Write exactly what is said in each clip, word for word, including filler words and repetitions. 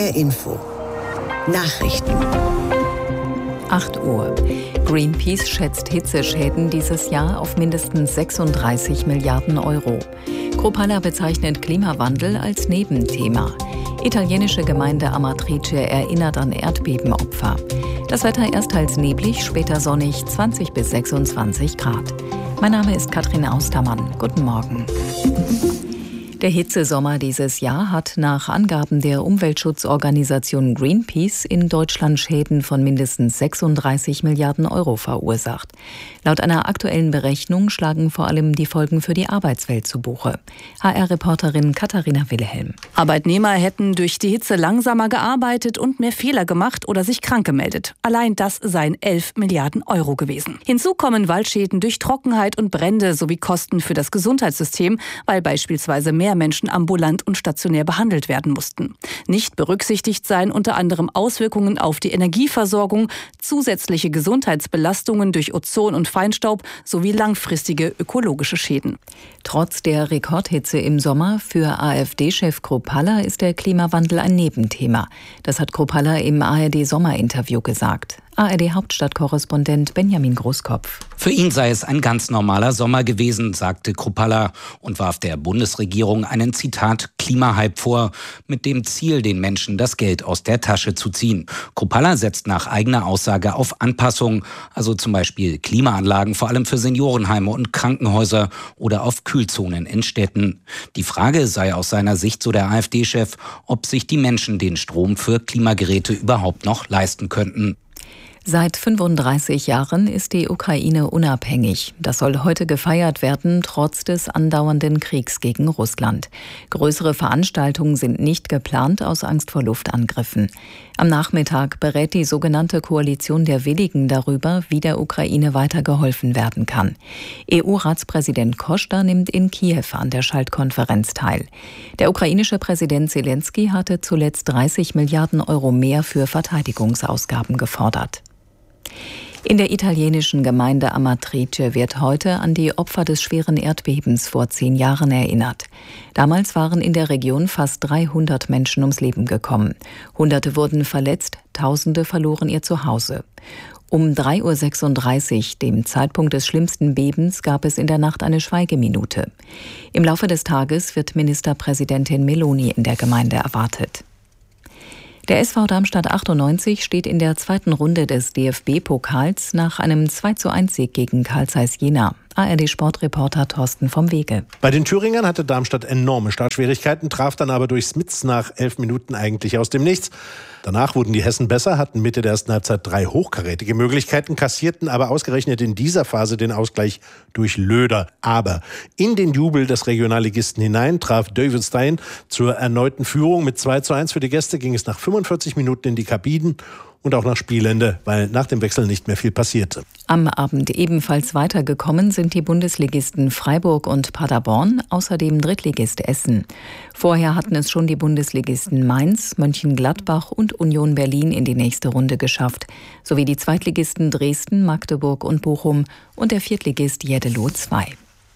H R Info Nachrichten. acht Uhr. Greenpeace schätzt Hitzeschäden dieses Jahr auf mindestens sechsunddreißig Milliarden Euro. Kruppalla bezeichnet Klimawandel als Nebenthema. Italienische Gemeinde Amatrice erinnert an Erdbebenopfer. Das Wetter erst teils neblig, später sonnig, zwanzig bis sechsundzwanzig Grad. Mein Name ist Katrin Austermann. Guten Morgen. Der Hitzesommer dieses Jahr hat nach Angaben der Umweltschutzorganisation Greenpeace in Deutschland Schäden von mindestens sechsunddreißig Milliarden Euro verursacht. Laut einer aktuellen Berechnung schlagen vor allem die Folgen für die Arbeitswelt zu Buche. H R-Reporterin Katharina Wilhelm. Arbeitnehmer hätten durch die Hitze langsamer gearbeitet und mehr Fehler gemacht oder sich krank gemeldet. Allein das seien elf Milliarden Euro gewesen. Hinzu kommen Waldschäden durch Trockenheit und Brände sowie Kosten für das Gesundheitssystem, weil beispielsweise mehr Menschen ambulant und stationär behandelt werden mussten. Nicht berücksichtigt seien unter anderem Auswirkungen auf die Energieversorgung, zusätzliche Gesundheitsbelastungen durch Ozon und Feinstaub sowie langfristige ökologische Schäden. Trotz der Rekordhitze im Sommer für AfD-Chef Kruppalla ist der Klimawandel ein Nebenthema. Das hat Kruppalla im A R D-Sommerinterview gesagt. A R D-Hauptstadtkorrespondent Benjamin Großkopf. Für ihn sei es ein ganz normaler Sommer gewesen, sagte Kruppalla und warf der Bundesregierung einen Zitat Klimahype vor, mit dem Ziel, den Menschen das Geld aus der Tasche zu ziehen. Kruppalla setzt nach eigener Aussage auf Anpassung, also zum Beispiel Klimaanlagen vor allem für Seniorenheime und Krankenhäuser oder auf Kühlzonen in Städten. Die Frage sei aus seiner Sicht, so der AfD-Chef, ob sich die Menschen den Strom für Klimageräte überhaupt noch leisten könnten. Seit fünfunddreißig Jahren ist die Ukraine unabhängig. Das soll heute gefeiert werden, trotz des andauernden Kriegs gegen Russland. Größere Veranstaltungen sind nicht geplant, aus Angst vor Luftangriffen. Am Nachmittag berät die sogenannte Koalition der Willigen darüber, wie der Ukraine weiter geholfen werden kann. E U-Ratspräsident Costa nimmt in Kiew an der Schaltkonferenz teil. Der ukrainische Präsident Zelensky hatte zuletzt dreißig Milliarden Euro mehr für Verteidigungsausgaben gefordert. In der italienischen Gemeinde Amatrice wird heute an die Opfer des schweren Erdbebens vor zehn Jahren erinnert. Damals waren in der Region fast dreihundert Menschen ums Leben gekommen. Hunderte wurden verletzt, Tausende verloren ihr Zuhause. Um drei Uhr sechsunddreißig, dem Zeitpunkt des schlimmsten Bebens, gab es in der Nacht eine Schweigeminute. Im Laufe des Tages wird Ministerpräsidentin Meloni in der Gemeinde erwartet. Der S V Darmstadt achtundneunzig steht in der zweiten Runde des D F B-Pokals nach einem zwei zu eins Sieg gegen Carl Zeiss Jena. A R D-Sportreporter Thorsten vom Wege. Bei den Thüringern hatte Darmstadt enorme Startschwierigkeiten, traf dann aber durch Smits nach elf Minuten eigentlich aus dem Nichts. Danach wurden die Hessen besser, hatten Mitte der ersten Halbzeit drei hochkarätige Möglichkeiten, kassierten aber ausgerechnet in dieser Phase den Ausgleich durch Löder. Aber in den Jubel des Regionalligisten hinein traf David Stein zur erneuten Führung. Mit zwei zu eins für die Gäste ging es nach fünfundvierzig Minuten in die Kabinen. Und auch nach Spielende, weil nach dem Wechsel nicht mehr viel passierte. Am Abend ebenfalls weitergekommen sind die Bundesligisten Freiburg und Paderborn, außerdem Drittligist Essen. Vorher hatten es schon die Bundesligisten Mainz, Mönchengladbach und Union Berlin in die nächste Runde geschafft, sowie die Zweitligisten Dresden, Magdeburg und Bochum und der Viertligist Jeddelo zwei.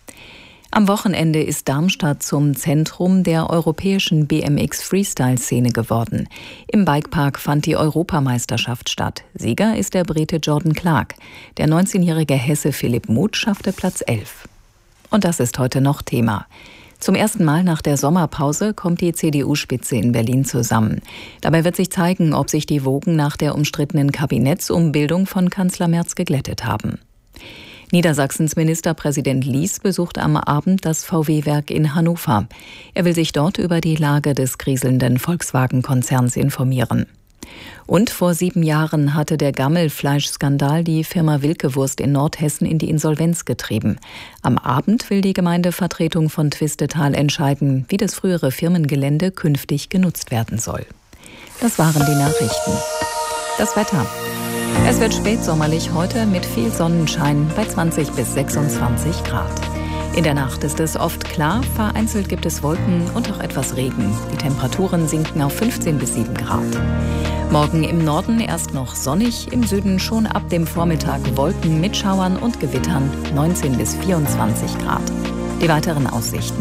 Am Wochenende ist Darmstadt zum Zentrum der europäischen B M X-Freestyle-Szene geworden. Im Bikepark fand die Europameisterschaft statt. Sieger ist der Brite Jordan Clark. Der neunzehnjährige Hesse Philipp Muth schaffte Platz elf. Und das ist heute noch Thema. Zum ersten Mal nach der Sommerpause kommt die C D U-Spitze in Berlin zusammen. Dabei wird sich zeigen, ob sich die Wogen nach der umstrittenen Kabinettsumbildung von Kanzler Merz geglättet haben. Niedersachsens Ministerpräsident Lies besucht am Abend das V W-Werk in Hannover. Er will sich dort über die Lage des kriselnden Volkswagen-Konzerns informieren. Und vor sieben Jahren hatte der Gammelfleischskandal die Firma Wilke-Wurst in Nordhessen in die Insolvenz getrieben. Am Abend will die Gemeindevertretung von Twistetal entscheiden, wie das frühere Firmengelände künftig genutzt werden soll. Das waren die Nachrichten. Das Wetter. Es wird spätsommerlich heute mit viel Sonnenschein bei zwanzig bis sechsundzwanzig Grad. In der Nacht ist es oft klar, vereinzelt gibt es Wolken und auch etwas Regen. Die Temperaturen sinken auf fünfzehn bis sieben Grad. Morgen im Norden erst noch sonnig, im Süden schon ab dem Vormittag Wolken mit Schauern und Gewittern, neunzehn bis vierundzwanzig Grad. Die weiteren Aussichten.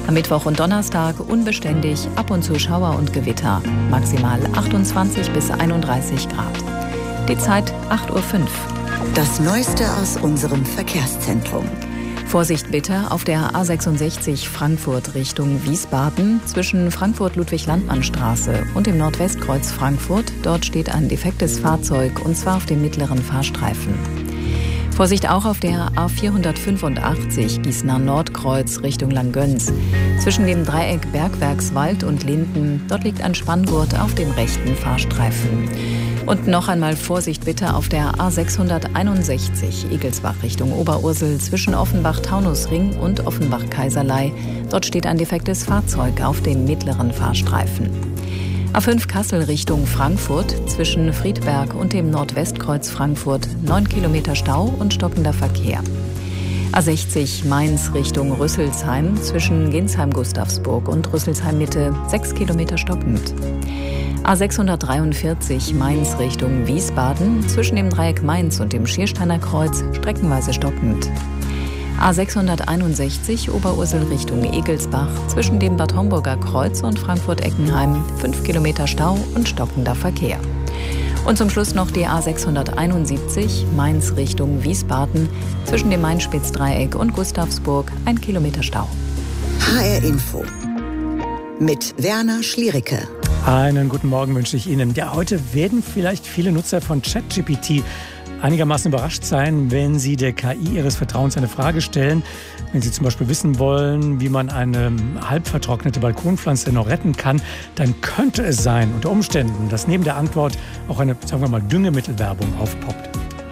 Am Mittwoch und Donnerstag unbeständig, ab und zu Schauer und Gewitter. Maximal achtundzwanzig bis einunddreißig Grad. Die Zeit acht Uhr fünf. Das Neueste aus unserem Verkehrszentrum. Vorsicht bitte auf der A sechsundsechzig Frankfurt Richtung Wiesbaden zwischen Frankfurt-Ludwig-Landmann-Straße und dem Nordwestkreuz Frankfurt. Dort steht ein defektes Fahrzeug und zwar auf dem mittleren Fahrstreifen. Vorsicht auch auf der A vierhundertfünfundachtzig Gießener Nordkreuz Richtung Langgöns. Zwischen dem Dreieck Bergwerkswald und Linden, dort liegt ein Spanngurt auf dem rechten Fahrstreifen. Und noch einmal Vorsicht bitte auf der A sechshunderteinundsechzig Egelsbach Richtung Oberursel zwischen Offenbach-Taunusring und Offenbach-Kaiserlei. Dort steht ein defektes Fahrzeug auf dem mittleren Fahrstreifen. A fünf Kassel Richtung Frankfurt zwischen Friedberg und dem Nordwestkreuz Frankfurt neun Kilometer Stau und stockender Verkehr. A sechzig Mainz Richtung Rüsselsheim zwischen Ginsheim-Gustavsburg und Rüsselsheim-Mitte sechs Kilometer stockend. A sechshundertdreiundvierzig Mainz Richtung Wiesbaden zwischen dem Dreieck Mainz und dem Schiersteiner Kreuz streckenweise stockend. A sechshunderteinundsechzig Oberursel Richtung Egelsbach zwischen dem Bad Homburger Kreuz und Frankfurt-Eckenheim fünf Kilometer Stau und stockender Verkehr. Und zum Schluss noch die A sechshunderteinundsiebzig Mainz Richtung Wiesbaden zwischen dem Main-Spitz-Dreieck und Gustavsburg ein Kilometer Stau. H R Info mit Werner Schliericke. Einen guten Morgen wünsche ich Ihnen. Ja, heute werden vielleicht viele Nutzer von ChatGPT einigermaßen überrascht sein, wenn Sie der K I Ihres Vertrauens eine Frage stellen. Wenn Sie zum Beispiel wissen wollen, wie man eine halb vertrocknete Balkonpflanze noch retten kann, dann könnte es sein, unter Umständen, dass neben der Antwort auch eine, sagen wir mal, Düngemittelwerbung aufpoppt.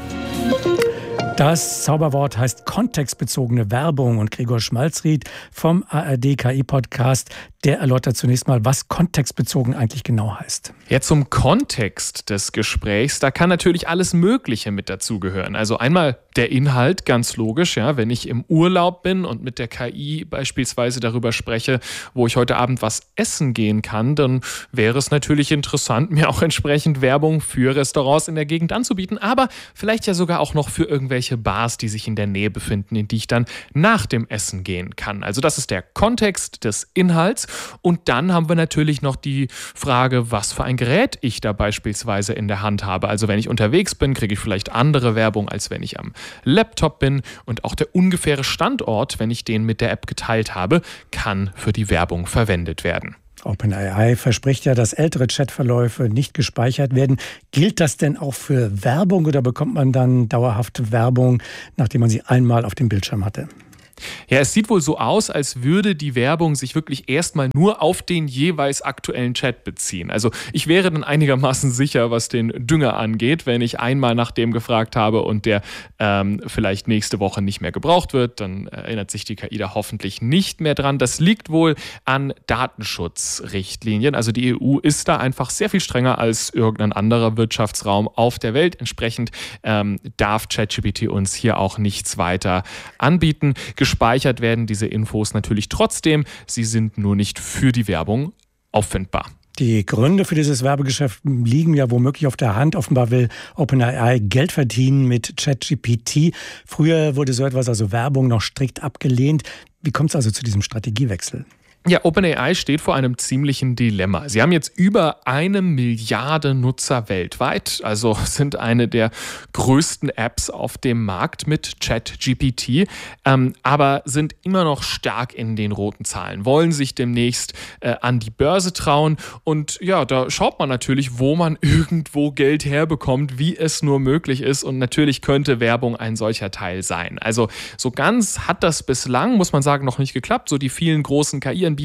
Das Zauberwort heißt kontextbezogene Werbung und Gregor Schmalzried vom A R D K I-Podcast, der erläutert zunächst mal, was kontextbezogen eigentlich genau heißt. Ja, zum Kontext des Gesprächs, da kann natürlich alles Mögliche mit dazugehören. Also einmal der Inhalt, ganz logisch, ja, wenn ich im Urlaub bin und mit der K I beispielsweise darüber spreche, wo ich heute Abend was essen gehen kann, dann wäre es natürlich interessant, mir auch entsprechend Werbung für Restaurants in der Gegend anzubieten, aber vielleicht ja sogar auch noch für irgendwelche Bars, die sich in der Nähe befinden, in die ich dann nach dem Essen gehen kann. Also das ist der Kontext des Inhalts. Und dann haben wir natürlich noch die Frage, was für ein Gerät ich da beispielsweise in der Hand habe. Also wenn ich unterwegs bin, kriege ich vielleicht andere Werbung, als wenn ich am Laptop bin. Und auch der ungefähre Standort, wenn ich den mit der App geteilt habe, kann für die Werbung verwendet werden. OpenAI verspricht ja, dass ältere Chatverläufe nicht gespeichert werden. Gilt das denn auch für Werbung oder bekommt man dann dauerhaft Werbung, nachdem man sie einmal auf dem Bildschirm hatte? Ja, es sieht wohl so aus, als würde die Werbung sich wirklich erstmal nur auf den jeweils aktuellen Chat beziehen. Also ich wäre dann einigermaßen sicher, was den Dünger angeht, wenn ich einmal nach dem gefragt habe und der ähm, vielleicht nächste Woche nicht mehr gebraucht wird, dann erinnert sich die K I da hoffentlich nicht mehr dran. Das liegt wohl an Datenschutzrichtlinien. Also die E U ist da einfach sehr viel strenger als irgendein anderer Wirtschaftsraum auf der Welt. Entsprechend ähm, darf ChatGPT uns hier auch nichts weiter anbieten. Gespeichert werden diese Infos natürlich trotzdem. Sie sind nur nicht für die Werbung auffindbar. Die Gründe für dieses Werbegeschäft liegen ja womöglich auf der Hand. Offenbar will OpenAI Geld verdienen mit ChatGPT. Früher wurde so etwas, also Werbung, noch strikt abgelehnt. Wie kommt es also zu diesem Strategiewechsel? Ja, OpenAI steht vor einem ziemlichen Dilemma. Sie haben jetzt über eine Milliarde Nutzer weltweit, also sind eine der größten Apps auf dem Markt mit ChatGPT, ähm, aber sind immer noch stark in den roten Zahlen, wollen sich demnächst äh, an die Börse trauen und ja, da schaut man natürlich, wo man irgendwo Geld herbekommt, wie es nur möglich ist und natürlich könnte Werbung ein solcher Teil sein. Also so ganz hat das bislang, muss man sagen, noch nicht geklappt. So die vielen großen K I-Anbieter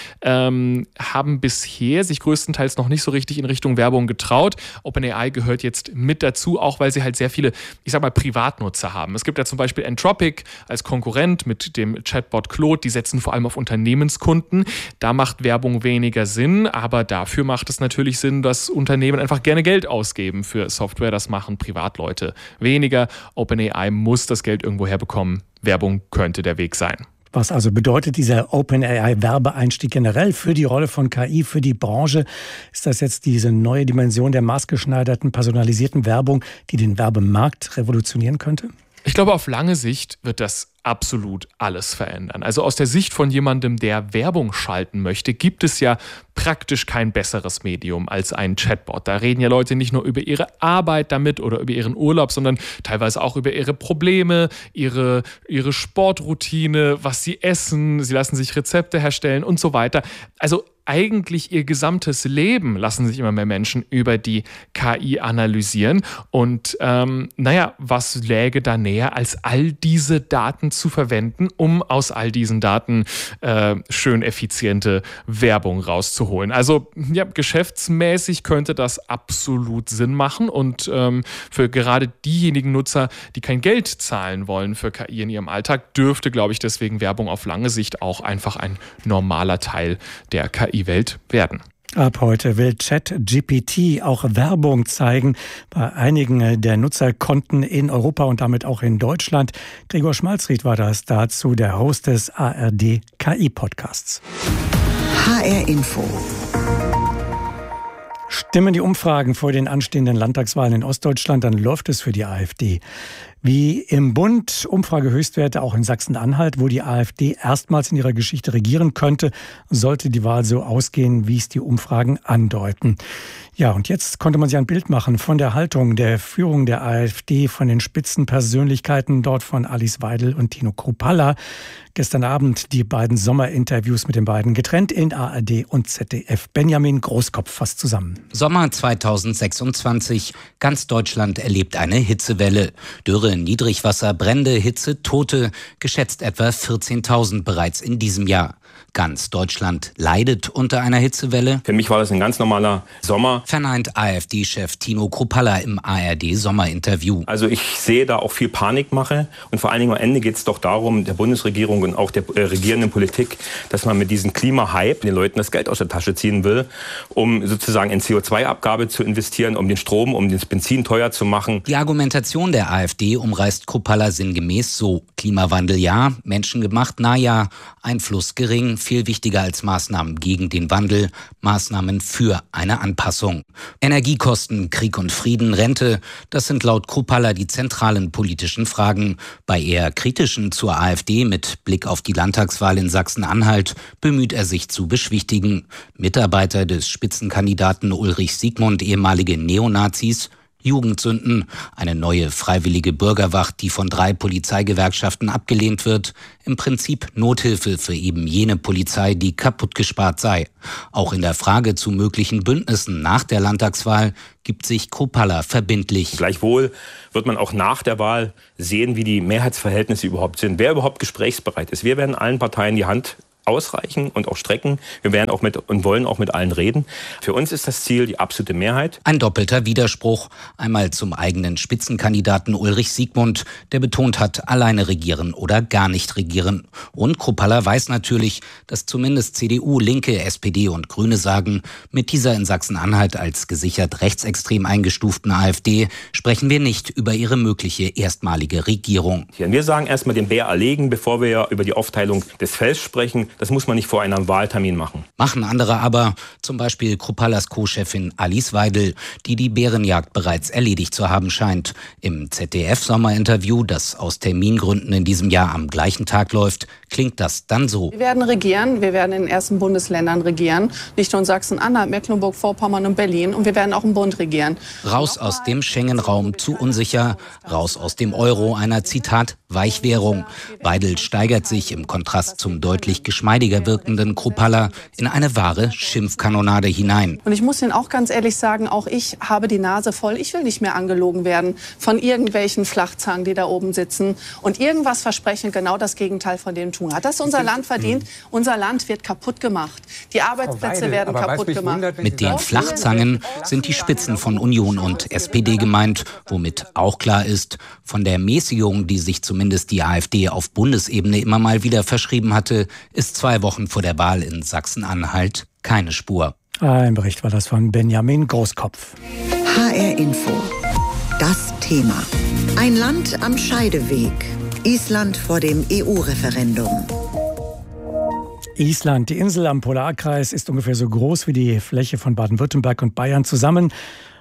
ähm, haben bisher sich größtenteils noch nicht so richtig in Richtung Werbung getraut. OpenAI gehört jetzt mit dazu, auch weil sie halt sehr viele, ich sag mal, Privatnutzer haben. Es gibt ja zum Beispiel Anthropic als Konkurrent mit dem Chatbot Claude, die setzen vor allem auf Unternehmenskunden. Da macht Werbung weniger Sinn, aber dafür macht es natürlich Sinn, dass Unternehmen einfach gerne Geld ausgeben für Software. Das machen Privatleute weniger. OpenAI muss das Geld irgendwo herbekommen. Werbung könnte der Weg sein. Was also bedeutet dieser OpenAI-Werbeeinstieg generell für die Rolle von K I, für die Branche? Ist das jetzt diese neue Dimension der maßgeschneiderten, personalisierten Werbung, die den Werbemarkt revolutionieren könnte? Ich glaube, auf lange Sicht wird das absolut alles verändern. Also aus der Sicht von jemandem, der Werbung schalten möchte, gibt es ja praktisch kein besseres Medium als ein Chatbot. Da reden ja Leute nicht nur über ihre Arbeit damit oder über ihren Urlaub, sondern teilweise auch über ihre Probleme, ihre, ihre Sportroutine, was sie essen, sie lassen sich Rezepte herstellen und so weiter. Also eigentlich ihr gesamtes Leben lassen sich immer mehr Menschen über die K I analysieren. Und ähm, naja, was läge da näher, als all diese Daten zu verwenden, um aus all diesen Daten äh, schön effiziente Werbung rauszuholen. Also ja, geschäftsmäßig könnte das absolut Sinn machen. Und ähm, für gerade diejenigen Nutzer, die kein Geld zahlen wollen für K I in ihrem Alltag, dürfte, glaube ich, deswegen Werbung auf lange Sicht auch einfach ein normaler Teil der K I-Welt werden. Ab heute will ChatGPT auch Werbung zeigen bei einigen der Nutzerkonten in Europa und damit auch in Deutschland. Gregor Schmalzried war das dazu, der Host des A R D K I-Podcasts. H R Info. Stimmen die Umfragen vor den anstehenden Landtagswahlen in Ostdeutschland, dann läuft es für die AfD. Wie im Bund Umfragehöchstwerte auch in Sachsen-Anhalt, wo die AfD erstmals in ihrer Geschichte regieren könnte, sollte die Wahl so ausgehen, wie es die Umfragen andeuten. Ja, und jetzt konnte man sich ein Bild machen von der Haltung der Führung der AfD, von den Spitzenpersönlichkeiten dort von Alice Weidel und Tino Kruppalla. Gestern Abend die beiden Sommerinterviews mit den beiden getrennt in A R D und Z D F. Benjamin Großkopf fasst zusammen. Sommer zweitausendsechsundzwanzig. Ganz Deutschland erlebt eine Hitzewelle. Dürre, Niedrigwasser, Brände, Hitze, Tote. Geschätzt etwa vierzehntausend bereits in diesem Jahr. Ganz Deutschland leidet unter einer Hitzewelle. Für mich war das ein ganz normaler Sommer. Verneint AfD-Chef Tino Kruppalla im A R D-Sommerinterview. Also ich sehe da auch viel Panikmache. Und vor allen Dingen am Ende geht es doch darum, der Bundesregierung und auch der äh, regierenden Politik, dass man mit diesem Klimahype den Leuten das Geld aus der Tasche ziehen will, um sozusagen in C O zwei Abgabe zu investieren, um den Strom, um das Benzin teuer zu machen. Die Argumentation der AfD umreißt Kruppalla sinngemäß so: Klimawandel ja, menschengemacht na ja, Einfluss gering, viel wichtiger als Maßnahmen gegen den Wandel, Maßnahmen für eine Anpassung. Energiekosten, Krieg und Frieden, Rente, das sind laut Kruppalla die zentralen politischen Fragen. Bei eher kritischen zur AfD mit Blick auf die Landtagswahl in Sachsen-Anhalt bemüht er sich zu beschwichtigen. Mitarbeiter des Spitzenkandidaten Ulrich Siegmund, ehemalige Neonazis, Jugendsünden, eine neue freiwillige Bürgerwacht, die von drei Polizeigewerkschaften abgelehnt wird, im Prinzip Nothilfe für eben jene Polizei, die kaputt gespart sei. Auch in der Frage zu möglichen Bündnissen nach der Landtagswahl gibt sich Kruppalla verbindlich. Gleichwohl wird man auch nach der Wahl sehen, wie die Mehrheitsverhältnisse überhaupt sind, wer überhaupt gesprächsbereit ist. Wir werden allen Parteien die Hand ausreichen und auch strecken. Wir werden auch mit und wollen auch mit allen reden. Für uns ist das Ziel die absolute Mehrheit. Ein doppelter Widerspruch. Einmal zum eigenen Spitzenkandidaten Ulrich Siegmund, der betont hat, alleine regieren oder gar nicht regieren. Und Kruppalla weiß natürlich, dass zumindest C D U, Linke, S P D und Grüne sagen, mit dieser in Sachsen-Anhalt als gesichert rechtsextrem eingestuften AfD sprechen wir nicht über ihre mögliche erstmalige Regierung. Wir sagen erstmal den Bär erlegen, bevor wir über die Aufteilung des Felds sprechen. Das muss man nicht vor einem Wahltermin machen. Machen andere aber, zum Beispiel Krupallas Co-Chefin Alice Weidel, die die Bärenjagd bereits erledigt zu haben scheint. Im Z D F-Sommerinterview, das aus Termingründen in diesem Jahr am gleichen Tag läuft, klingt das dann so. Wir werden regieren, wir werden in den ersten Bundesländern regieren, nicht nur in Sachsen-Anhalt, Mecklenburg-Vorpommern und Berlin, und wir werden auch im Bund regieren. Raus aus dem Schengen-Raum, zu unsicher, raus aus dem Euro, einer, Zitat, Weichwährung. Weidel steigert sich im Kontrast zum deutlich geschmeidiger wirkenden Kruppalla in eine wahre Schimpfkanonade hinein. Und ich muss Ihnen auch ganz ehrlich sagen, auch ich habe die Nase voll. Ich will nicht mehr angelogen werden von irgendwelchen Flachzangen, die da oben sitzen und irgendwas versprechen, genau das Gegenteil von dem tun. Hat das unser Land verdient? Unser Land wird kaputt gemacht. Die Arbeitsplätze Weidel, werden kaputt gemacht. Wundert, Mit den Flachzangen sind die Spitzen von Union und S P D gemeint, womit auch klar ist, von der Mäßigung, die sich zumindest die AfD auf Bundesebene immer mal wieder verschrieben hatte, ist zwei Wochen vor der Wahl in Sachsen-Anhalt keine Spur. Ein Bericht war das von Benjamin Großkopf. H R Info. Das Thema. Ein Land am Scheideweg. Island vor dem E U-Referendum. Island, die Insel am Polarkreis, ist ungefähr so groß wie die Fläche von Baden-Württemberg und Bayern zusammen.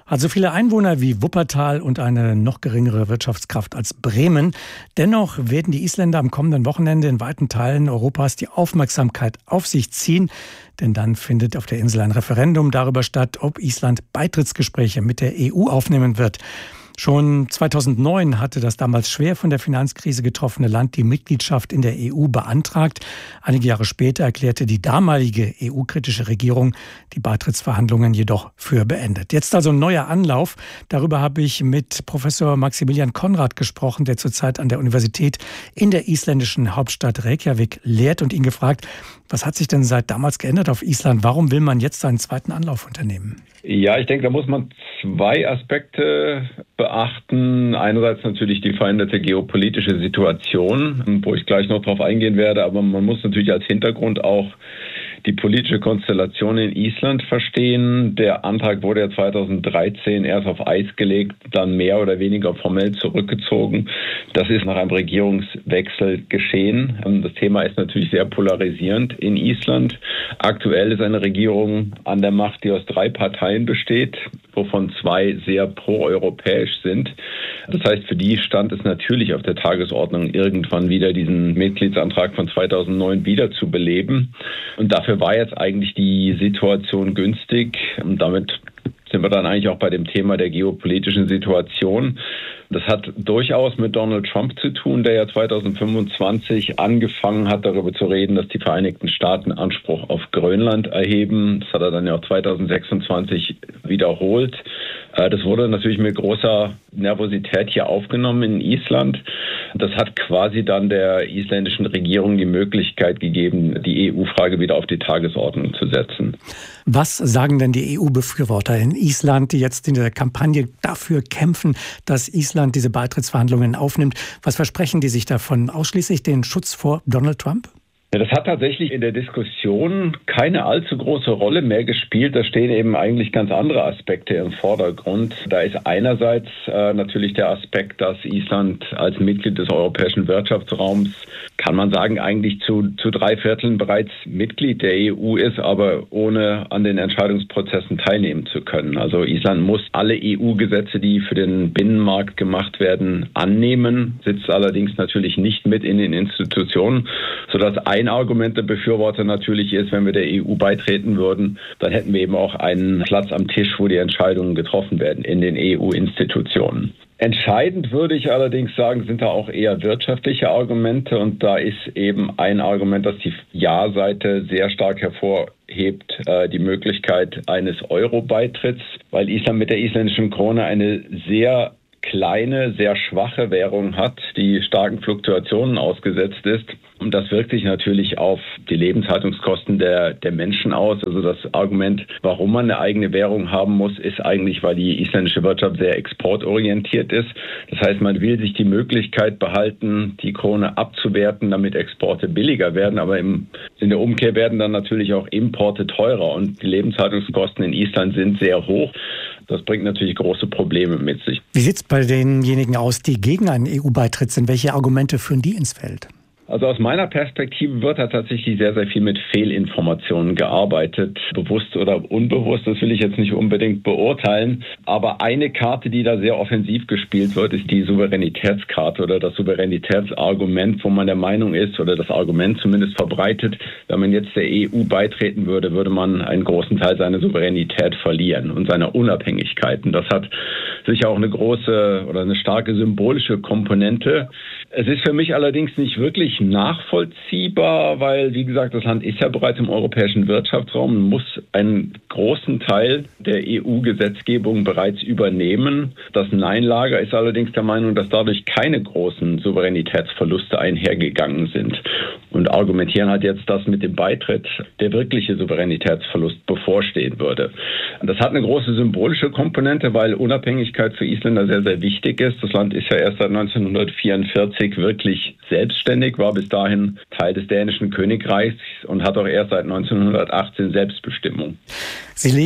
Hat so viele Einwohner wie Wuppertal und eine noch geringere Wirtschaftskraft als Bremen. Dennoch werden die Isländer am kommenden Wochenende in weiten Teilen Europas die Aufmerksamkeit auf sich ziehen. Denn dann findet auf der Insel ein Referendum darüber statt, ob Island Beitrittsgespräche mit der E U aufnehmen wird. Schon zweitausendneun hatte das damals schwer von der Finanzkrise getroffene Land die Mitgliedschaft in der E U beantragt. Einige Jahre später erklärte die damalige E U-kritische Regierung die Beitrittsverhandlungen jedoch für beendet. Jetzt also ein neuer Anlauf. Darüber habe ich mit Professor Maximilian Konrad gesprochen, der zurzeit an der Universität in der isländischen Hauptstadt Reykjavik lehrt, und ihn gefragt, was hat sich denn seit damals geändert auf Island? Warum will man jetzt einen zweiten Anlauf unternehmen? Ja, ich denke, da muss man zwei Aspekte beachten. Einerseits natürlich die veränderte geopolitische Situation, wo ich gleich noch drauf eingehen werde, aber man muss natürlich als Hintergrund auch die politische Konstellation in Island verstehen. Der Antrag wurde ja zweitausenddreizehn erst auf Eis gelegt, dann mehr oder weniger formell zurückgezogen. Das ist nach einem Regierungswechsel geschehen. Das Thema ist natürlich sehr polarisierend in Island. Aktuell ist eine Regierung an der Macht, die aus drei Parteien besteht, wovon zwei sehr proeuropäisch sind. Das heißt, für die stand es natürlich auf der Tagesordnung, irgendwann wieder diesen Mitgliedsantrag von zweitausendneun wieder zu beleben. Und dafür war jetzt eigentlich die Situation günstig. Und damit sind wir dann eigentlich auch bei dem Thema der geopolitischen Situation. Das hat durchaus mit Donald Trump zu tun, der ja zweitausendfünfundzwanzig angefangen hat, darüber zu reden, dass die Vereinigten Staaten Anspruch auf Grönland erheben. Das hat er dann ja auch zweitausendsechsundzwanzig wiederholt. Das wurde natürlich mit großer Nervosität hier aufgenommen in Island. Das hat quasi dann der isländischen Regierung die Möglichkeit gegeben, die E U-Frage wieder auf die Tagesordnung zu setzen. Was sagen denn die E U-Befürworter in Island, die jetzt in der Kampagne dafür kämpfen, dass Island diese Beitrittsverhandlungen aufnimmt? Was versprechen die sich davon? Ausschließlich den Schutz vor Donald Trump? Ja, das hat tatsächlich in der Diskussion keine allzu große Rolle mehr gespielt. Da stehen eben eigentlich ganz andere Aspekte im Vordergrund. Da ist einerseits äh, natürlich der Aspekt, dass Island als Mitglied des europäischen Wirtschaftsraums, kann man sagen, eigentlich zu, zu drei Vierteln bereits Mitglied der E U ist, aber ohne an den Entscheidungsprozessen teilnehmen zu können. Also Island muss alle E U-Gesetze, die für den Binnenmarkt gemacht werden, annehmen, sitzt allerdings natürlich nicht mit in den Institutionen, sodass ein Ein Argument der Befürworter natürlich ist, wenn wir der E U beitreten würden, dann hätten wir eben auch einen Platz am Tisch, wo die Entscheidungen getroffen werden in den E U-Institutionen. Entscheidend würde ich allerdings sagen, sind da auch eher wirtschaftliche Argumente, und da ist eben ein Argument, das die Ja-Seite sehr stark hervorhebt, äh, die Möglichkeit eines Euro-Beitritts, weil Island mit der isländischen Krone eine sehr kleine, sehr schwache Währung hat, die starken Fluktuationen ausgesetzt ist. Und das wirkt sich natürlich auf die Lebenshaltungskosten der, der Menschen aus. Also das Argument, warum man eine eigene Währung haben muss, ist eigentlich, weil die isländische Wirtschaft sehr exportorientiert ist. Das heißt, man will sich die Möglichkeit behalten, die Krone abzuwerten, damit Exporte billiger werden. Aber im, in der Umkehr werden dann natürlich auch Importe teurer. Und die Lebenshaltungskosten in Island sind sehr hoch. Das bringt natürlich große Probleme mit sich. Wie sieht es bei denjenigen aus, die gegen einen E U-Beitritt sind? Welche Argumente führen die ins Feld? Also aus meiner Perspektive wird da tatsächlich sehr, sehr viel mit Fehlinformationen gearbeitet, bewusst oder unbewusst, das will ich jetzt nicht unbedingt beurteilen. Aber eine Karte, die da sehr offensiv gespielt wird, ist die Souveränitätskarte oder das Souveränitätsargument, wo man der Meinung ist, oder das Argument zumindest verbreitet, wenn man jetzt der E U beitreten würde, würde man einen großen Teil seiner Souveränität verlieren und seiner Unabhängigkeit. Und das hat sicher auch eine große oder eine starke symbolische Komponente. Es ist für mich allerdings nicht wirklich nachvollziehbar, weil, wie gesagt, das Land ist ja bereits im europäischen Wirtschaftsraum und muss einen großen Teil der E U-Gesetzgebung bereits übernehmen. Das Nein-Lager ist allerdings der Meinung, dass dadurch keine großen Souveränitätsverluste einhergegangen sind. Und argumentieren halt jetzt, dass mit dem Beitritt der wirkliche Souveränitätsverlust bevorstehen würde. Das hat eine große symbolische Komponente, weil Unabhängigkeit für Isländer sehr, sehr wichtig ist. Das Land ist ja erst seit neunzehnhundertvierundvierzig wirklich selbstständig, war bis dahin Teil des dänischen Königreichs und hat auch erst seit neunzehnhundertachtzehn Selbstbestimmung. Sie leben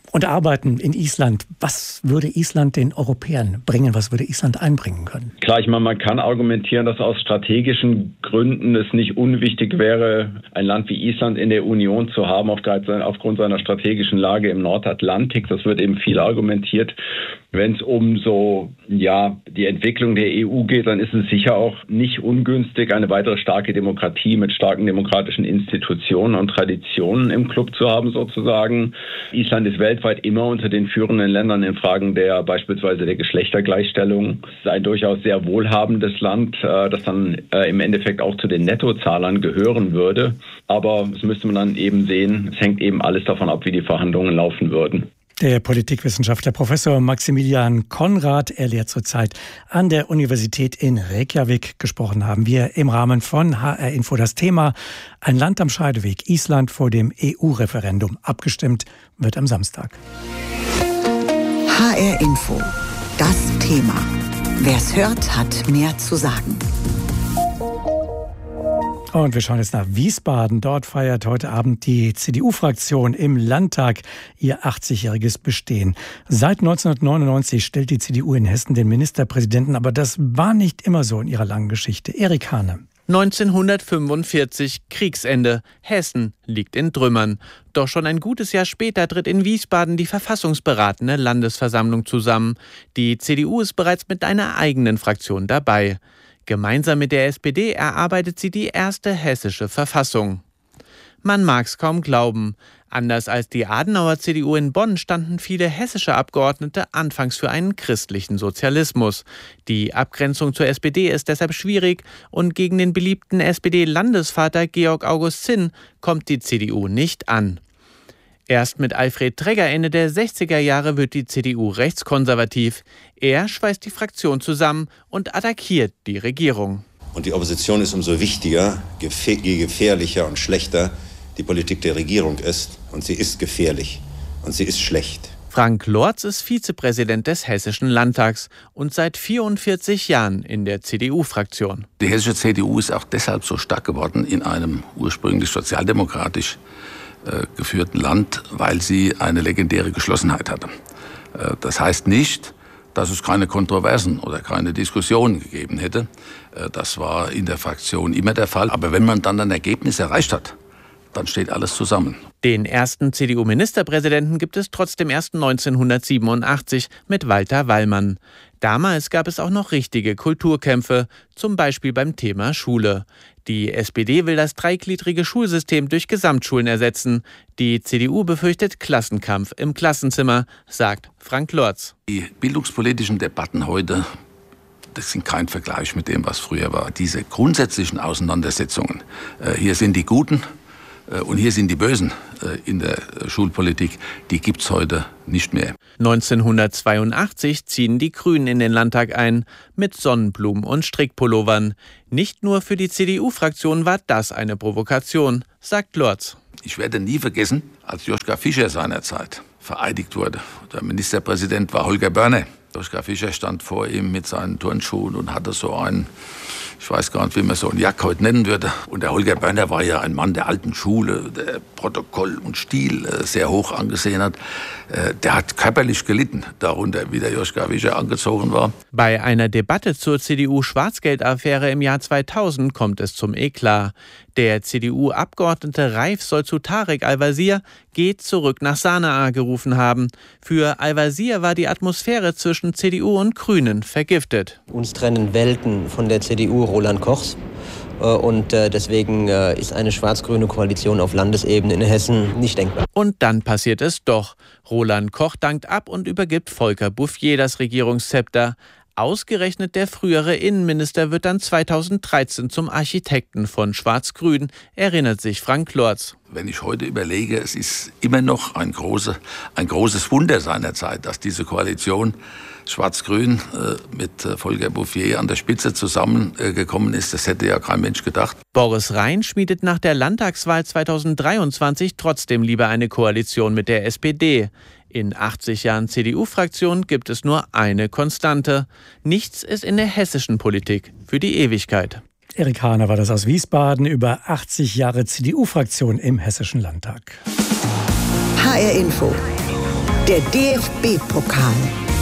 und arbeiten in Island. Was würde Island den Europäern bringen? Was würde Island einbringen können? Klar, ich meine, man kann argumentieren, dass aus strategischen Gründen es nicht unwichtig wäre, ein Land wie Island in der Union zu haben, aufgrund seiner strategischen Lage im Nordatlantik. Das wird eben viel argumentiert. Wenn es um so, ja, die Entwicklung der E U geht, dann ist es sicher auch nicht ungünstig, eine weitere starke Demokratie mit starken demokratischen Institutionen und Traditionen im Club zu haben, sozusagen. Island ist weltweit immer unter den führenden Ländern in Fragen der beispielsweise der Geschlechtergleichstellung. Es ist ein durchaus sehr wohlhabendes Land, das dann im Endeffekt auch zu den Nettozahlern gehören würde. Aber das müsste man dann eben sehen. Es hängt eben alles davon ab, wie die Verhandlungen laufen würden. Der Politikwissenschaftler Professor Maximilian Konrad, er lehrt zurzeit an der Universität in Reykjavik. Gesprochen haben wir im Rahmen von H R Info das Thema Ein Land am Scheideweg, Island vor dem E U-Referendum. Abgestimmt wird am Samstag. H R Info, das Thema. Wer's hört, hat mehr zu sagen. Und wir schauen jetzt nach Wiesbaden. Dort feiert heute Abend die C D U-Fraktion im Landtag ihr achtzigjähriges Bestehen. Seit neunzehnhundertneunundneunzig stellt die C D U in Hessen den Ministerpräsidenten, aber das war nicht immer so in ihrer langen Geschichte. Erik Hane. neunzehnhundertfünfundvierzig, Kriegsende. Hessen liegt in Trümmern. Doch schon ein gutes Jahr später tritt in Wiesbaden die verfassungsberatende Landesversammlung zusammen. Die C D U ist bereits mit einer eigenen Fraktion dabei. Gemeinsam mit der S P D erarbeitet sie die erste hessische Verfassung. Man mag's kaum glauben. Anders als die Adenauer C D U in Bonn standen viele hessische Abgeordnete anfangs für einen christlichen Sozialismus. Die Abgrenzung zur S P D ist deshalb schwierig und gegen den beliebten S P D-Landesvater Georg August Zinn kommt die C D U nicht an. Erst mit Alfred Tregger Ende der sechziger Jahre wird die C D U rechtskonservativ. Er schweißt die Fraktion zusammen und attackiert die Regierung. Und die Opposition ist umso wichtiger, je gefährlicher und schlechter die Politik der Regierung ist. Und sie ist gefährlich und sie ist schlecht. Frank Lorz ist Vizepräsident des Hessischen Landtags und seit vierundvierzig Jahren in der C D U-Fraktion. Die hessische C D U ist auch deshalb so stark geworden in einem ursprünglich sozialdemokratisch äh, geführten Land, weil sie eine legendäre Geschlossenheit hatte. Äh, das heißt nicht, dass es keine Kontroversen oder keine Diskussionen gegeben hätte. Äh, das war in der Fraktion immer der Fall. Aber wenn man dann ein Ergebnis erreicht hat, dann steht alles zusammen. Den ersten C D U-Ministerpräsidenten gibt es trotzdem erst neunzehnhundertsiebenundachtzig mit Walter Wallmann. Damals gab es auch noch richtige Kulturkämpfe, zum Beispiel beim Thema Schule. Die S P D will das dreigliedrige Schulsystem durch Gesamtschulen ersetzen. Die C D U befürchtet Klassenkampf im Klassenzimmer, sagt Frank Lorz. Die bildungspolitischen Debatten heute, das sind kein Vergleich mit dem, was früher war. Diese grundsätzlichen Auseinandersetzungen, hier sind die Guten, und hier sind die Bösen in der Schulpolitik, die gibt's heute nicht mehr. neunzehnhundertzweiundachtzig ziehen die Grünen in den Landtag ein, mit Sonnenblumen und Strickpullovern. Nicht nur für die C D U-Fraktion war das eine Provokation, sagt Lorz. Ich werde nie vergessen, als Joschka Fischer seinerzeit vereidigt wurde. Der Ministerpräsident war Holger Börner. Joschka Fischer stand vor ihm mit seinen Turnschuhen und hatte so einen, ich weiß gar nicht, wie man so einen Jack heute nennen würde. Und der Holger Börner war ja ein Mann der alten Schule, der Protokoll und Stil sehr hoch angesehen hat. Der hat körperlich gelitten darunter, wie der Joschka Fischer angezogen war. Bei einer Debatte zur C D U-Schwarzgeldaffäre im Jahr zweitausend kommt es zum Eklat. Der C D U-Abgeordnete Reif soll zu Tarek Al-Wazir „Geht zurück nach Sanaa" gerufen haben. Für Al-Wazir war die Atmosphäre zwischen C D U und Grünen vergiftet. Uns trennen Welten von der C D U Roland Kochs. Und deswegen ist eine schwarz-grüne Koalition auf Landesebene in Hessen nicht denkbar. Und dann passiert es doch. Roland Koch dankt ab und übergibt Volker Bouffier das Regierungszepter. Ausgerechnet der frühere Innenminister wird dann zweitausenddreizehn zum Architekten von Schwarz-Grün, erinnert sich Frank Lorz. Wenn ich heute überlege, es ist immer noch ein, große, ein großes Wunder seiner Zeit, dass diese Koalition Schwarz-Grün äh, mit äh, Volker Bouffier an der Spitze zusammengekommen äh, ist. Das hätte ja kein Mensch gedacht. Boris Rhein schmiedet nach der Landtagswahl zweitausenddreiundzwanzig trotzdem lieber eine Koalition mit der S P D. In achtzig Jahren C D U-Fraktion gibt es nur eine Konstante. Nichts ist in der hessischen Politik für die Ewigkeit. Erik Hane war das aus Wiesbaden über achtzig Jahre C D U-Fraktion im Hessischen Landtag. H R Info. Der D F B-Pokal.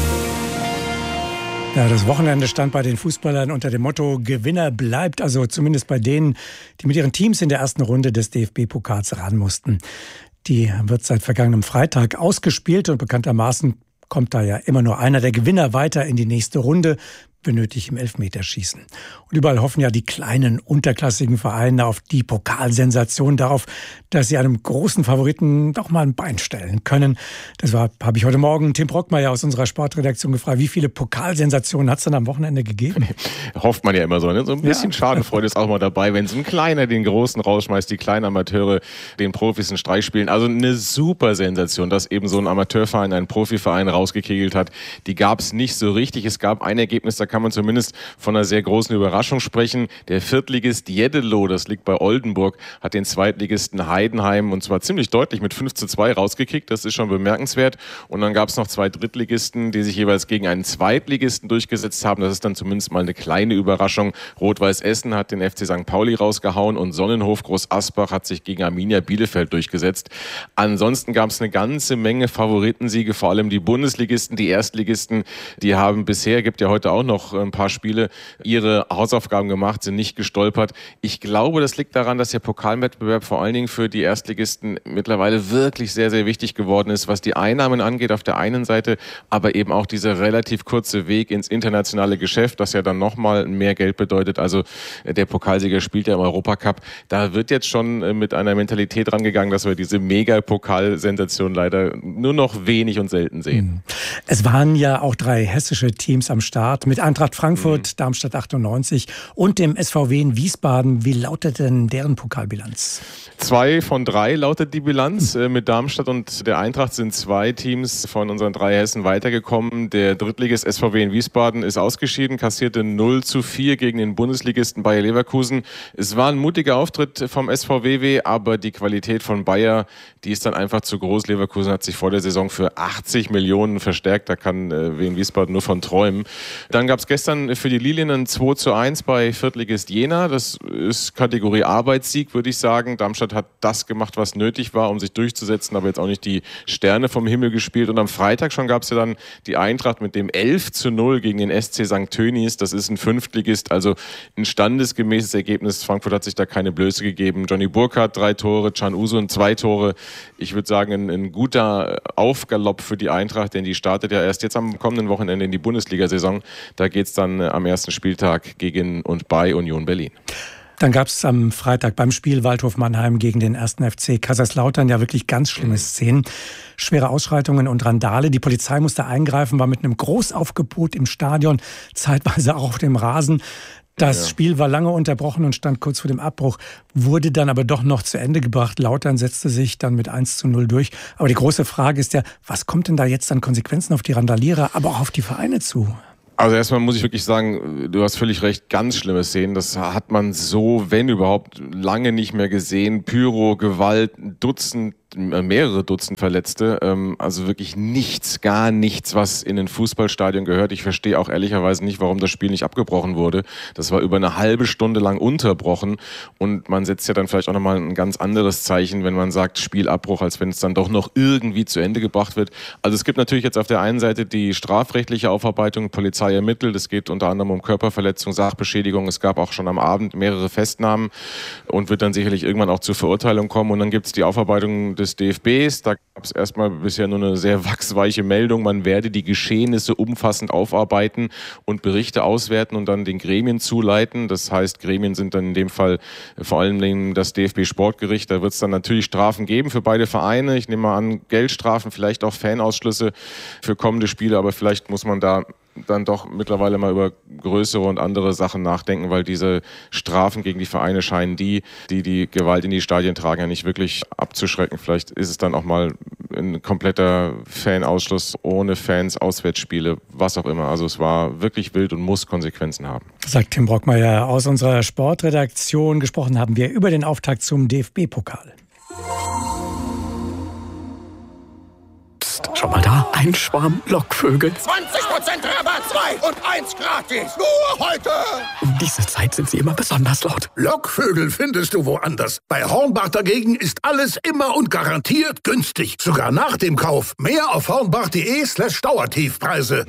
Ja, das Wochenende stand bei den Fußballern unter dem Motto Gewinner bleibt, also zumindest bei denen, die mit ihren Teams in der ersten Runde des D F B-Pokals ran mussten. Die wird seit vergangenem Freitag ausgespielt und bekanntermaßen kommt da ja immer nur einer der Gewinner weiter in die nächste Runde, benötigt im Elfmeterschießen. Und überall hoffen ja die kleinen, unterklassigen Vereine auf die Pokalsensation, darauf, dass sie einem großen Favoriten doch mal ein Bein stellen können. Deshalb habe ich heute Morgen Tim Brockmeier aus unserer Sportredaktion gefragt, wie viele Pokalsensationen hat es dann am Wochenende gegeben? Hofft man ja immer so. Ne? So ein bisschen ja. Schadenfreude ist auch mal dabei, wenn so ein Kleiner den Großen rausschmeißt, die kleinen Amateure den Profis einen Streich spielen. Also eine super Sensation, dass eben so ein Amateurverein einen Profiverein rausgekegelt hat. Die gab es nicht so richtig. Es gab ein Ergebnis, da kann man zumindest von einer sehr großen Überraschung sprechen. Der Viertligist Jeddelo, das liegt bei Oldenburg, hat den Zweitligisten Heidenheim und zwar ziemlich deutlich mit fünf zu zwei rausgekickt. Das ist schon bemerkenswert. Und dann gab es noch zwei Drittligisten, die sich jeweils gegen einen Zweitligisten durchgesetzt haben. Das ist dann zumindest mal eine kleine Überraschung. Rot-Weiß Essen hat den F C Sankt Pauli rausgehauen und Sonnenhof Groß Asbach hat sich gegen Arminia Bielefeld durchgesetzt. Ansonsten gab es eine ganze Menge Favoritensiege, vor allem die Bundesligisten, die Erstligisten, die haben bisher, gibt ja heute auch noch ein paar Spiele, ihre Hausaufgaben gemacht, sind nicht gestolpert. Ich glaube, das liegt daran, dass der Pokalwettbewerb vor allen Dingen für die Erstligisten mittlerweile wirklich sehr, sehr wichtig geworden ist, was die Einnahmen angeht auf der einen Seite, aber eben auch dieser relativ kurze Weg ins internationale Geschäft, das ja dann nochmal mehr Geld bedeutet. Also der Pokalsieger spielt ja im Europacup. Da wird jetzt schon mit einer Mentalität rangegangen, dass wir diese Mega-Pokalsensation leider nur noch wenig und selten sehen. Es waren ja auch drei hessische Teams am Start mit Eintracht Frankfurt, mhm. Darmstadt achtundneunzig und dem S V W in Wiesbaden. Wie lautet denn deren Pokalbilanz? Zwei von drei lautet die Bilanz. Mhm. Mit Darmstadt und der Eintracht sind zwei Teams von unseren drei Hessen weitergekommen. Der Drittligist S V W in Wiesbaden ist ausgeschieden, kassierte null zu vier gegen den Bundesligisten Bayer Leverkusen. Es war ein mutiger Auftritt vom S V W W, aber die Qualität von Bayer, die ist dann einfach zu groß. Leverkusen hat sich vor der Saison für achtzig Millionen verstärkt. Da kann äh, W in Wiesbaden nur von träumen. Dann gab es gestern für die Lilien ein zwei zu eins bei Viertligist Jena. Das ist Kategorie Arbeitssieg, würde ich sagen. Darmstadt hat das gemacht, was nötig war, um sich durchzusetzen, aber jetzt auch nicht die Sterne vom Himmel gespielt. Und am Freitag schon gab es ja dann die Eintracht mit dem elf zu null gegen den S C Sankt Tönis. Das ist ein Fünftligist, also ein standesgemäßes Ergebnis. Frankfurt hat sich da keine Blöße gegeben. Johnny Burkhardt drei Tore, Can Usun zwei Tore. Ich würde sagen, ein, ein guter Aufgalopp für die Eintracht, denn die startet ja erst jetzt am kommenden Wochenende in die Bundesliga-Saison. Da geht es dann am ersten Spieltag gegen und bei Union Berlin. Dann gab es am Freitag beim Spiel Waldhof Mannheim gegen den ersten F C Kaiserslautern ja wirklich ganz schlimme Szenen. Schwere Ausschreitungen und Randale. Die Polizei musste eingreifen, war mit einem Großaufgebot im Stadion, zeitweise auch auf dem Rasen. Das ja. Spiel war lange unterbrochen und stand kurz vor dem Abbruch, wurde dann aber doch noch zu Ende gebracht. Lautern setzte sich dann mit eins zu null durch. Aber die große Frage ist ja, was kommt denn da jetzt an Konsequenzen auf die Randalierer, aber auch auf die Vereine zu? Also erstmal muss ich wirklich sagen, du hast völlig recht, ganz schlimme Szenen. Das hat man so, wenn überhaupt, lange nicht mehr gesehen. Pyro, Gewalt, Dutzend, mehrere Dutzend Verletzte. Also wirklich nichts, gar nichts, was in ein Fußballstadion gehört. Ich verstehe auch ehrlicherweise nicht, warum das Spiel nicht abgebrochen wurde. Das war über eine halbe Stunde lang unterbrochen. Und man setzt ja dann vielleicht auch nochmal ein ganz anderes Zeichen, wenn man sagt Spielabbruch, als wenn es dann doch noch irgendwie zu Ende gebracht wird. Also es gibt natürlich jetzt auf der einen Seite die strafrechtliche Aufarbeitung, Polizei ermittelt. Es geht unter anderem um Körperverletzung, Sachbeschädigung. Es gab auch schon am Abend mehrere Festnahmen und wird dann sicherlich irgendwann auch zur Verurteilung kommen. Und dann gibt es die Aufarbeitung des D F Bs. Da gab es erstmal bisher nur eine sehr wachsweiche Meldung. Man werde die Geschehnisse umfassend aufarbeiten und Berichte auswerten und dann den Gremien zuleiten. Das heißt, Gremien sind dann in dem Fall vor allem das D F B-Sportgericht. Da wird es dann natürlich Strafen geben für beide Vereine. Ich nehme mal an, Geldstrafen, vielleicht auch Fanausschlüsse für kommende Spiele. Aber vielleicht muss man da dann doch mittlerweile mal über größere und andere Sachen nachdenken, weil diese Strafen gegen die Vereine scheinen die, die die Gewalt in die Stadien tragen, ja nicht wirklich abzuschrecken. Vielleicht ist es dann auch mal ein kompletter Fanausschluss ohne Fans, Auswärtsspiele, was auch immer. Also es war wirklich wild und muss Konsequenzen haben. Sagt Tim Brockmeier aus unserer Sportredaktion. Gesprochen haben wir über den Auftakt zum D F B-Pokal. Lust. Schau mal da, ein Schwarm Lockvögel. zwanzig Prozent Rabatt, zwei und eins gratis. Nur heute. Um diese Zeit sind sie immer besonders laut. Lockvögel findest du woanders. Bei Hornbach dagegen ist alles immer und garantiert günstig. Sogar nach dem Kauf. Mehr auf hornbach.de slash Dauertiefpreise.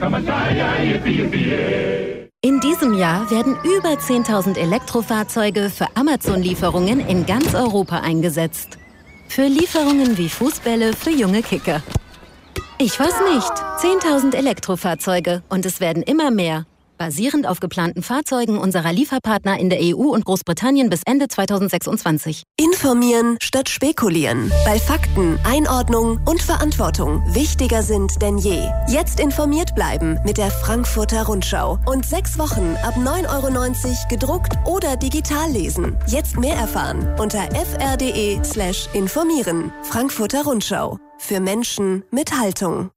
In diesem Jahr werden über zehntausend Elektrofahrzeuge für Amazon-Lieferungen in ganz Europa eingesetzt. Für Lieferungen wie Fußbälle für junge Kicker. Ich weiß nicht. zehntausend Elektrofahrzeuge und es werden immer mehr. Basierend auf geplanten Fahrzeugen unserer Lieferpartner in der E U und Großbritannien bis Ende zweitausendsechsundzwanzig. Informieren statt spekulieren. Weil Fakten, Einordnung und Verantwortung wichtiger sind denn je. Jetzt informiert bleiben mit der Frankfurter Rundschau. Und sechs Wochen ab neun Euro neunzig gedruckt oder digital lesen. Jetzt mehr erfahren unter fr.de slash informieren. Frankfurter Rundschau. Für Menschen mit Haltung.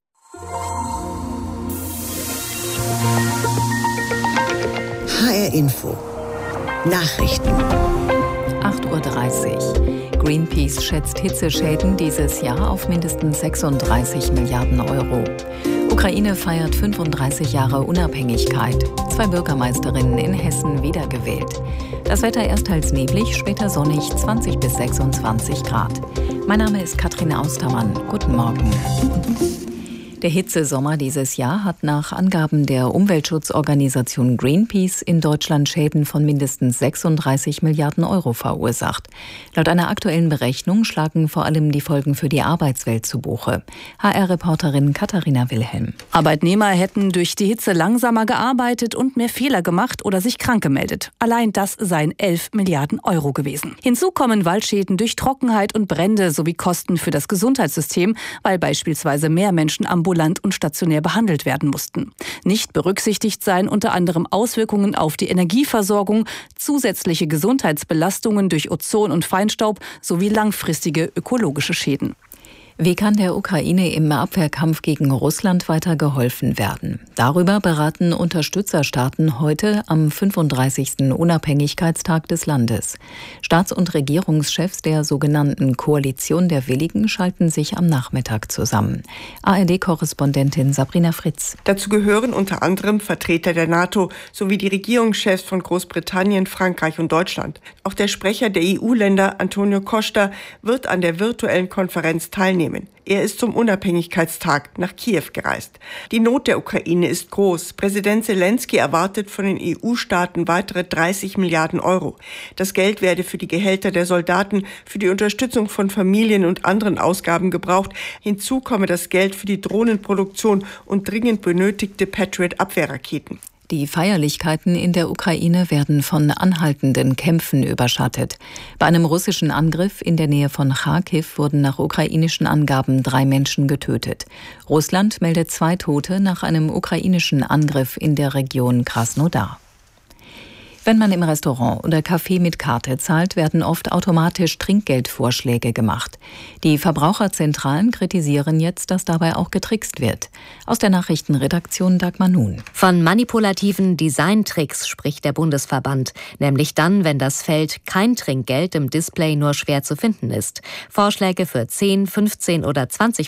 H R Info. Nachrichten. acht Uhr dreißig. Greenpeace schätzt Hitzeschäden dieses Jahr auf mindestens sechsunddreißig Milliarden Euro. Ukraine feiert fünfunddreißig Jahre Unabhängigkeit. Zwei Bürgermeisterinnen in Hessen wiedergewählt. Das Wetter erst teils neblig, später sonnig, zwanzig bis sechsundzwanzig Grad. Mein Name ist Katrin Austermann. Guten Morgen. Der Hitzesommer dieses Jahr hat nach Angaben der Umweltschutzorganisation Greenpeace in Deutschland Schäden von mindestens sechsunddreißig Milliarden Euro verursacht. Laut einer aktuellen Berechnung schlagen vor allem die Folgen für die Arbeitswelt zu Buche. H R-Reporterin Katharina Wilhelm. Arbeitnehmer hätten durch die Hitze langsamer gearbeitet und mehr Fehler gemacht oder sich krank gemeldet. Allein das seien elf Milliarden Euro gewesen. Hinzu kommen Waldschäden durch Trockenheit und Brände sowie Kosten für das Gesundheitssystem, weil beispielsweise mehr Menschen ambulant und stationär behandelt werden mussten. Nicht berücksichtigt seien unter anderem Auswirkungen auf die Energieversorgung, zusätzliche Gesundheitsbelastungen durch Ozon und Feinstaub sowie langfristige ökologische Schäden. Wie kann der Ukraine im Abwehrkampf gegen Russland weiter geholfen werden? Darüber beraten Unterstützerstaaten heute am fünfunddreißigsten Unabhängigkeitstag des Landes. Staats- und Regierungschefs der sogenannten Koalition der Willigen schalten sich am Nachmittag zusammen. A R D-Korrespondentin Sabrina Fritz. Dazu gehören unter anderem Vertreter der NATO sowie die Regierungschefs von Großbritannien, Frankreich und Deutschland. Auch der Sprecher der E U-Länder, Antonio Costa, wird an der virtuellen Konferenz teilnehmen. Er ist zum Unabhängigkeitstag nach Kiew gereist. Die Not der Ukraine ist groß. Präsident Zelensky erwartet von den E U-Staaten weitere dreißig Milliarden Euro. Das Geld werde für die Gehälter der Soldaten, für die Unterstützung von Familien und anderen Ausgaben gebraucht. Hinzu komme das Geld für die Drohnenproduktion und dringend benötigte Patriot-Abwehrraketen. Die Feierlichkeiten in der Ukraine werden von anhaltenden Kämpfen überschattet. Bei einem russischen Angriff in der Nähe von Charkiw wurden nach ukrainischen Angaben drei Menschen getötet. Russland meldet zwei Tote nach einem ukrainischen Angriff in der Region Krasnodar. Wenn man im Restaurant oder Café mit Karte zahlt, werden oft automatisch Trinkgeldvorschläge gemacht. Die Verbraucherzentralen kritisieren jetzt, dass dabei auch getrickst wird. Aus der Nachrichtenredaktion Dagmar Nun. Von manipulativen Designtricks spricht der Bundesverband, nämlich dann, wenn das Feld kein Trinkgeld im Display nur schwer zu finden ist. Vorschläge für zehn, fünfzehn oder zwanzig